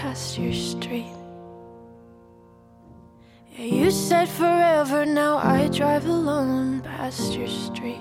past your street. Yeah, you said forever, now I drive alone past your street.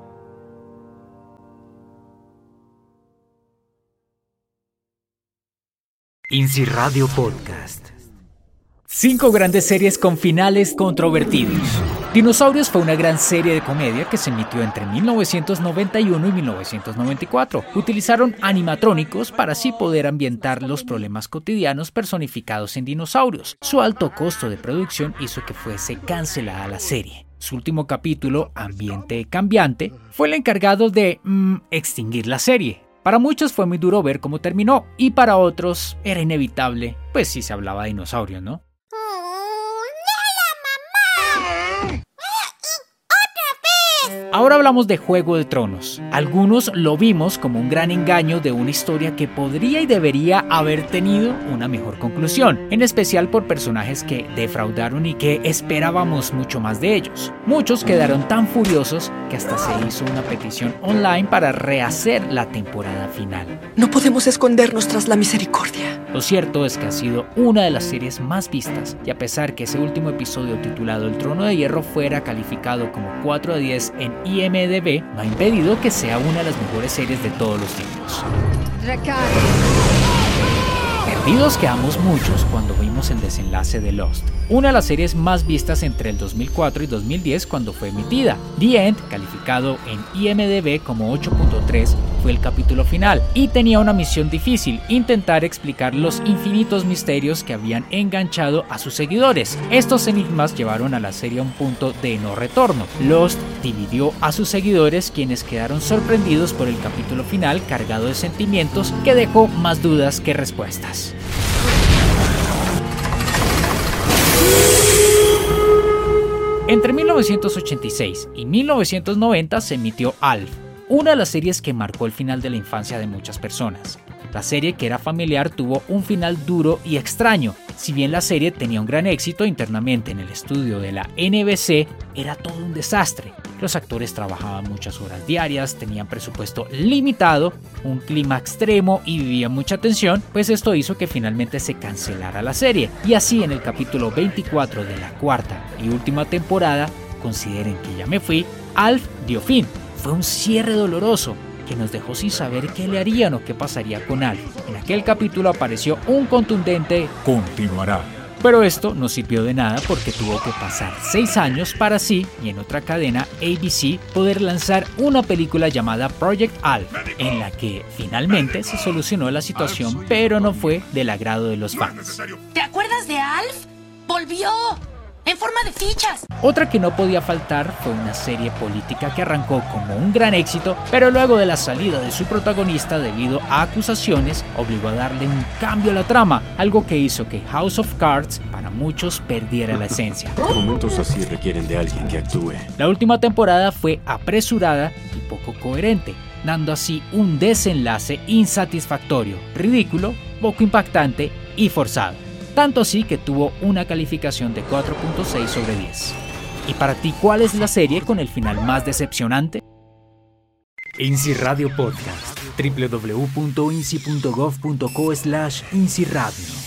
INSI Radio Podcast. 5 grandes series con finales controvertidos. Dinosaurios fue una gran serie de comedia que se emitió entre 1991 y 1994. Utilizaron animatrónicos para así poder ambientar los problemas cotidianos personificados en dinosaurios. Su alto costo de producción hizo que fuese cancelada la serie. Su último capítulo, Ambiente Cambiante, fue el encargado de extinguir la serie. Para muchos fue muy duro ver cómo terminó, y para otros era inevitable, pues si se hablaba de dinosaurios, ¿no? Ahora hablamos de Juego de Tronos. Algunos lo vimos como un gran engaño de una historia que podría y debería haber tenido una mejor conclusión, en especial por personajes que defraudaron y que esperábamos mucho más de ellos. Muchos quedaron tan furiosos que hasta se hizo una petición online para rehacer la temporada final. No podemos escondernos tras la misericordia. Lo cierto es que ha sido una de las series más vistas, y a pesar que ese último episodio titulado El Trono de Hierro fuera calificado como 4 de 10 en IMDb, no ha impedido que sea una de las mejores series de todos los tiempos. Perdidos quedamos muchos cuando vimos el desenlace de Lost, una de las series más vistas entre el 2004 y 2010 cuando fue emitida. The End, calificado en IMDb como 8.3, fue el capítulo final y tenía una misión difícil: intentar explicar los infinitos misterios que habían enganchado a sus seguidores. Estos enigmas llevaron a la serie a un punto de no retorno. Lost dividió a sus seguidores, quienes quedaron sorprendidos por el capítulo final cargado de sentimientos que dejó más dudas que respuestas. Entre 1986 y 1990 se emitió Alf, una de las series que marcó el final de la infancia de muchas personas. La serie, que era familiar, tuvo un final duro y extraño. Si bien la serie tenía un gran éxito internamente en el estudio de la NBC, era todo un desastre. Los actores trabajaban muchas horas diarias, tenían presupuesto limitado, un clima extremo y vivían mucha tensión, pues esto hizo que finalmente se cancelara la serie. Y así, en el capítulo 24 de la cuarta y última temporada, consideren que ya me fui, Alf dio fin. Fue un cierre doloroso que nos dejó sin saber qué le harían o qué pasaría con Alf. En aquel capítulo apareció un contundente "continuará". Pero esto no sirvió de nada porque tuvo que pasar 6 años para así, y en otra cadena, ABC, poder lanzar una película llamada Project Alf, en la que finalmente se solucionó la situación, pero no fue del agrado de los fans. ¿Te acuerdas de Alf? ¡Volvió! ¡En forma de fichas! Otra que no podía faltar fue una serie política que arrancó como un gran éxito, pero luego de la salida de su protagonista debido a acusaciones, obligó a darle un cambio a la trama, algo que hizo que House of Cards para muchos perdiera la esencia. Momentos así requieren de alguien que actúe. La última temporada fue apresurada y poco coherente, dando así un desenlace insatisfactorio, ridículo, poco impactante y forzado. Tanto así que tuvo una calificación de 4.6 sobre 10. ¿Y para ti cuál es la serie con el final más decepcionante? INSI Radio Podcast. www.insi.gov.co/INSI Radio.